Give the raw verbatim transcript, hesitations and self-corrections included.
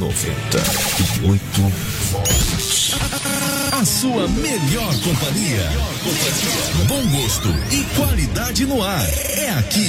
noventa e oito volts. A sua melhor companhia. Bom gosto e qualidade no ar. É aqui.